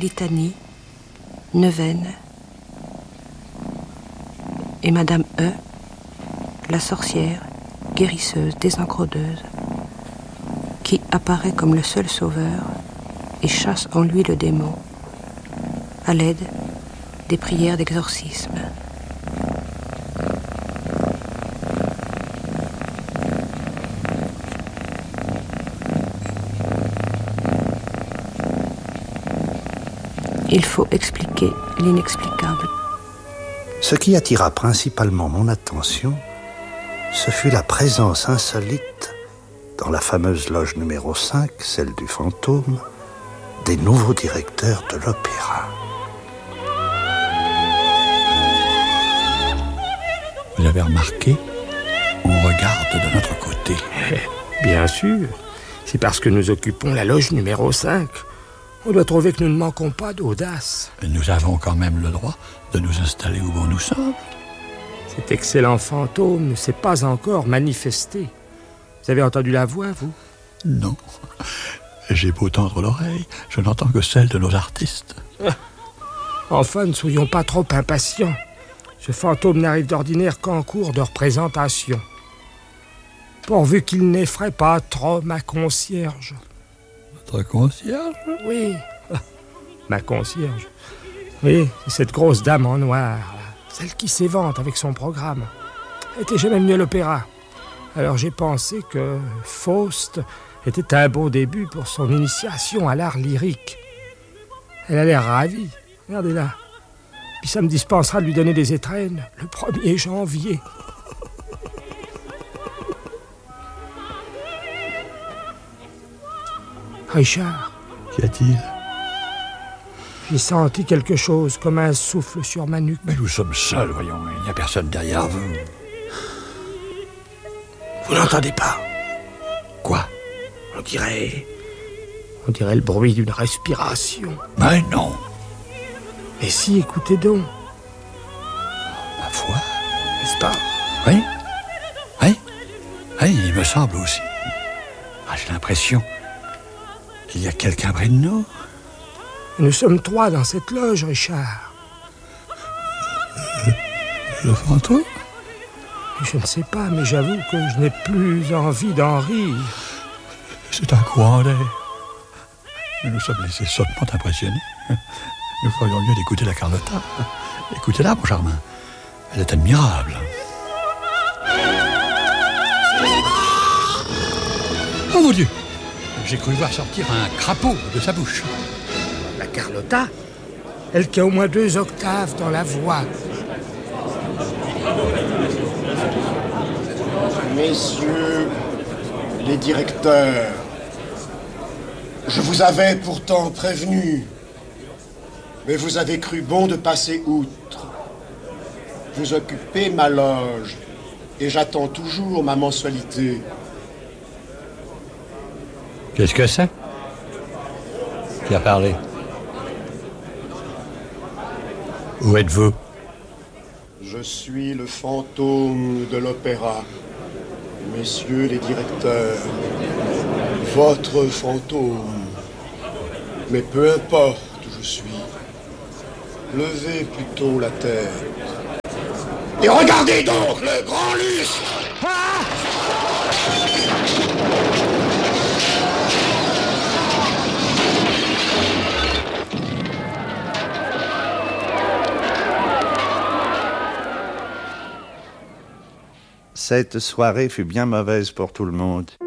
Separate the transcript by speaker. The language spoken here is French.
Speaker 1: litanies, neuvaines, et Madame E, la sorcière, guérisseuse, désencrodeuse, qui apparaît comme le seul sauveur et chasse en lui le démon, à l'aide des prières d'exorcisme. Il faut expliquer l'inexplicable.
Speaker 2: Ce qui attira principalement mon attention, ce fut la présence insolite, dans la fameuse loge numéro 5, celle du fantôme, des nouveaux directeurs de l'opéra.
Speaker 3: Vous avez remarqué, on regarde de notre côté.
Speaker 4: Bien sûr, c'est parce que nous occupons la loge numéro 5. On doit trouver que nous ne manquons pas d'audace.
Speaker 3: Nous avons quand même le droit de nous installer où nous sommes.
Speaker 4: Cet excellent fantôme ne s'est pas encore manifesté. Vous avez entendu la voix, vous ?
Speaker 3: Non. J'ai beau tendre l'oreille, je n'entends que celle de nos artistes.
Speaker 4: Enfin, ne soyons pas trop impatients. Ce fantôme n'arrive d'ordinaire qu'en cours de représentation. Pourvu qu'il n'effraie pas trop ma concierge.
Speaker 3: Votre concierge ?
Speaker 4: Oui, ma concierge. Oui, c'est cette grosse dame en noir, là. Celle qui s'évente avec son programme. Elle était jamais venue à l'opéra. Alors j'ai pensé que Faust était un beau début pour son initiation à l'art lyrique. Elle a l'air ravie, regardez-la. Puis ça me dispensera de lui donner des étrennes le 1er janvier. Richard.
Speaker 3: Qu'y a-t-il ?
Speaker 4: J'ai senti quelque chose, comme un souffle sur ma nuque.
Speaker 3: Mais nous sommes seuls, voyons. Il n'y a personne derrière vous.
Speaker 4: Vous n'entendez pas ?
Speaker 3: Quoi ?
Speaker 4: On dirait le bruit d'une respiration.
Speaker 3: Mais non.
Speaker 4: Mais si, écoutez donc.
Speaker 3: Ma foi.
Speaker 4: N'est-ce pas ?
Speaker 3: Oui. Oui. Oui, il me semble aussi. J'ai l'impression qu'il y a quelqu'un près de nous.
Speaker 4: Nous sommes 3 dans cette loge, Richard.
Speaker 3: Le fantôme ?
Speaker 4: Je ne sais pas, mais j'avoue que je n'ai plus envie d'en rire.
Speaker 3: C'est un courant d'air. Nous nous sommes laissés sottement impressionnés. Nous ferions mieux d'écouter la Carlotta. Écoutez-la, mon charmin. Elle est admirable. Oh mon Dieu! J'ai cru voir sortir un crapaud de sa bouche.
Speaker 4: La Carlotta, elle qui a au moins 2 octaves dans la voix.
Speaker 5: Messieurs les directeurs, je vous avais pourtant prévenu, mais vous avez cru bon de passer outre. Vous occupez ma loge et j'attends toujours ma mensualité.
Speaker 3: Qu'est-ce que c'est? Qui a parlé? Où êtes-vous?
Speaker 5: Je suis le fantôme de l'opéra. Messieurs les directeurs, votre fantôme. Mais peu importe où je suis, levez plutôt la tête. Et regardez donc le grand lustre!
Speaker 2: Cette soirée fut bien mauvaise pour tout le monde.